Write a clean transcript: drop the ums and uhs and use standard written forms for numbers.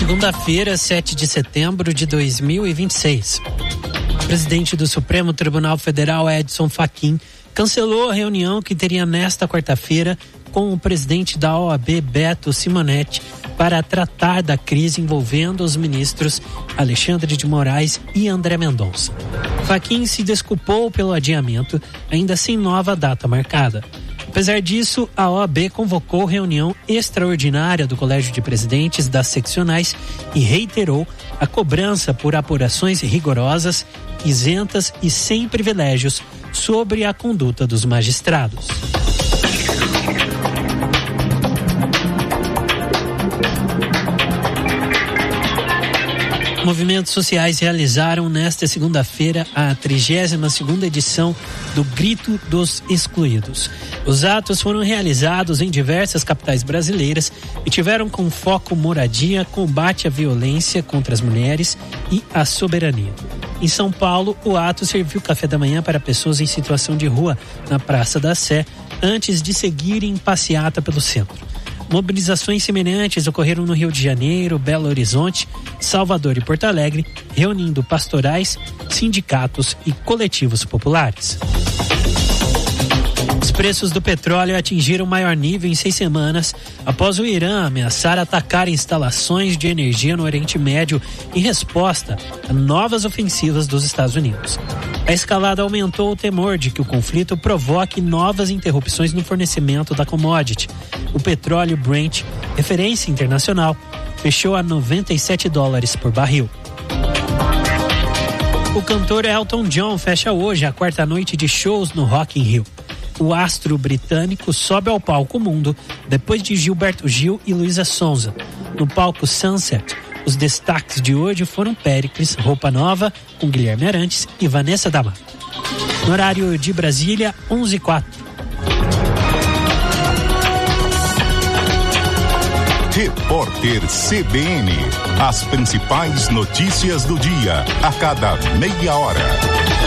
Segunda-feira, 7 de setembro de 2026. O presidente do Supremo Tribunal Federal, Edson Fachin, cancelou a reunião que teria nesta quarta-feira com o presidente da OAB, Beto Simonetti, para tratar da crise envolvendo os ministros Alexandre de Moraes e André Mendonça. Fachin se desculpou pelo adiamento, ainda sem nova data marcada. Apesar disso, a OAB convocou reunião extraordinária do Colégio de Presidentes das seccionais e reiterou a cobrança por apurações rigorosas, isentas e sem privilégios sobre a conduta dos magistrados. Movimentos sociais realizaram nesta segunda-feira a 32ª edição do Grito dos Excluídos. Os atos foram realizados em diversas capitais brasileiras e tiveram como foco moradia, combate à violência contra as mulheres e a soberania. Em São Paulo, o ato serviu café da manhã para pessoas em situação de rua na Praça da Sé, antes de seguirem em passeata pelo centro. Mobilizações semelhantes ocorreram no Rio de Janeiro, Belo Horizonte, Salvador e Porto Alegre, reunindo pastorais, sindicatos e coletivos populares. Os preços do petróleo atingiram o maior nível em 6 semanas após o Irã ameaçar atacar instalações de energia no Oriente Médio em resposta a novas ofensivas dos Estados Unidos. A escalada aumentou o temor de que o conflito provoque novas interrupções no fornecimento da commodity. O petróleo Brent, referência internacional, fechou a $97 por barril. O cantor Elton John fecha hoje a 4ª noite de shows no Rock in Rio. O astro britânico sobe ao palco mundo depois de Gilberto Gil e Luísa Sonza. No palco Sunset, os destaques de hoje foram Péricles, Roupa Nova, com Guilherme Arantes e Vanessa da Mata. No horário de Brasília, 11h04. Repórter CBN. As principais notícias do dia, a cada meia hora.